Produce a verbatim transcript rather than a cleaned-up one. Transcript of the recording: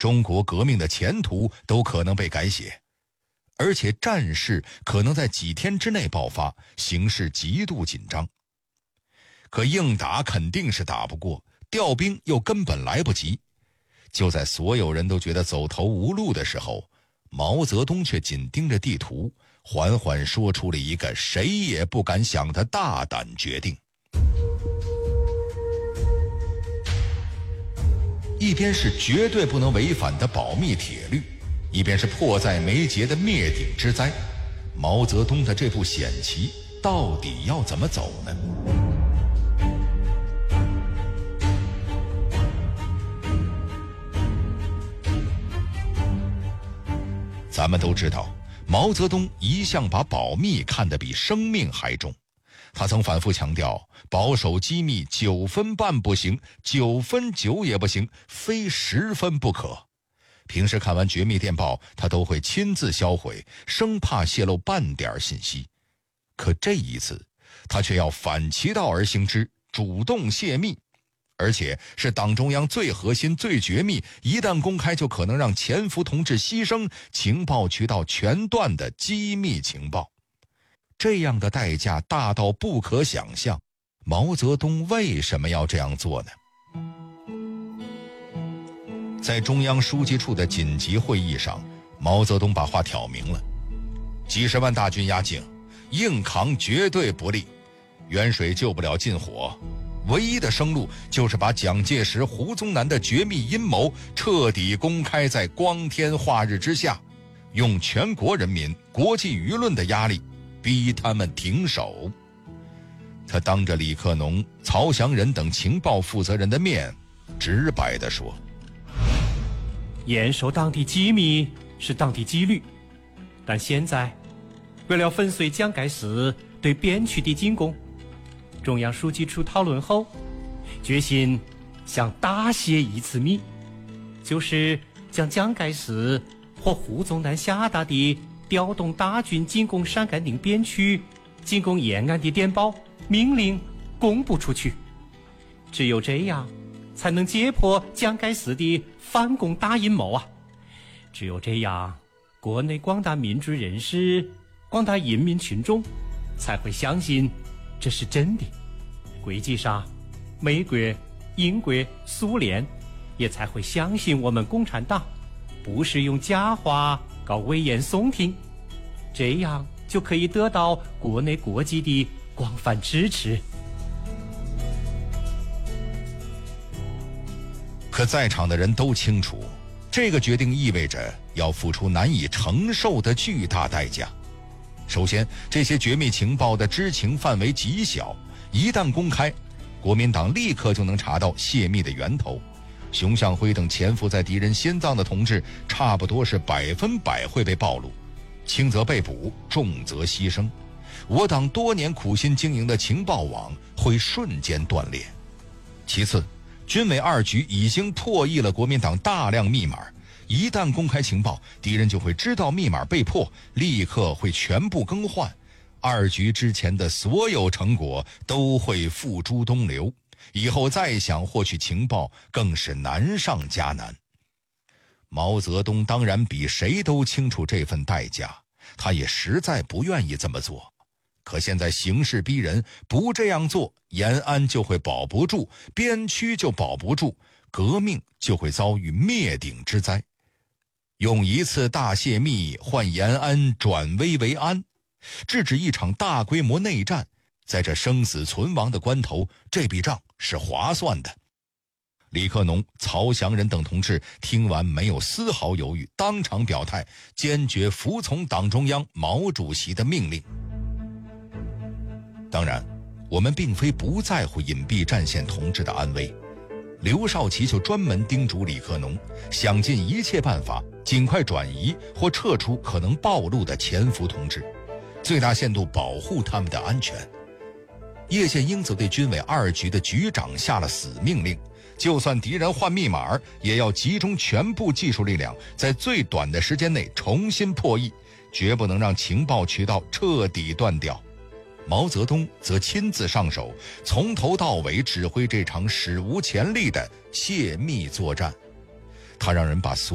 中国革命的前途都可能被改写，而且战事可能在几天之内爆发，形势极度紧张。可硬打肯定是打不过，调兵又根本来不及。就在所有人都觉得走投无路的时候，毛泽东却紧盯着地图，缓缓说出了一个谁也不敢想的大胆决定。一边是绝对不能违反的保密铁律，一边是迫在眉睫的灭顶之灾。毛泽东的这步险棋到底要怎么走呢？咱们都知道，毛泽东一向把保密看得比生命还重。他曾反复强调，保守机密九分半不行，九分九也不行，非十分不可。平时看完绝密电报，他都会亲自销毁，生怕泄露半点信息。可这一次，他却要反其道而行之，主动泄密。而且是党中央最核心最绝密，一旦公开就可能让前夫同志牺牲，情报渠道全断的机密情报。这样的代价大到不可想象，毛泽东为什么要这样做呢？在中央书记处的紧急会议上，毛泽东把话挑明了，几十万大军压境，硬扛绝对不利，远水救不了近火，唯一的生路就是把蒋介石、胡宗南的绝密阴谋彻底公开在光天化日之下，用全国人民、国际舆论的压力逼他们停手。他当着李克农、曹祥仁等情报负责人的面，直白地说： 严守党的机密是党的纪律，但现在为了粉碎蒋介石对边区的进攻，中央书记处讨论后，决心想大泄一次密，就是将蒋介石或胡宗南下达的调动大军进攻陕甘宁边区、进攻延安的电报命令公布出去。只有这样，才能揭破蒋介石的反攻大阴谋啊！只有这样，国内广大民主人士、广大人民群众才会相信这是真的。国际上，美国、英国、苏联也才会相信我们共产党不是用假话搞危言耸听，这样就可以得到国内国际的广泛支持。 可在场的人都清楚，这个决定意味着要付出难以承受的巨大代价。首先，这些绝密情报的知情范围极小，一旦公开，国民党立刻就能查到泄密的源头。熊向晖等潜伏在敌人心脏的同志，差不多是百分百会被暴露，轻则被捕，重则牺牲。我党多年苦心经营的情报网会瞬间断裂。其次，军委二局已经破译了国民党大量密码，一旦公开情报，敌人就会知道密码被破，立刻会全部更换。二局之前的所有成果都会付诸东流，以后再想获取情报更是难上加难。毛泽东当然比谁都清楚这份代价，他也实在不愿意这么做。可现在形势逼人，不这样做，延安就会保不住，边区就保不住，革命就会遭遇灭顶之灾。用一次大泄密换延安转危为安，制止一场大规模内战，在这生死存亡的关头，这笔账是划算的。李克农、曹祥仁等同志听完没有丝毫犹豫，当场表态，坚决服从党中央毛主席的命令。当然，我们并非不在乎隐蔽战线同志的安危。刘少奇就专门叮嘱李克农，想尽一切办法尽快转移或撤出可能暴露的潜伏同志，最大限度保护他们的安全。叶剑英则对军委二局的局长下了死命令，就算敌人换密码，也要集中全部技术力量，在最短的时间内重新破译，绝不能让情报渠道彻底断掉。毛泽东则亲自上手，从头到尾指挥这场史无前例的泄密作战。他让人把所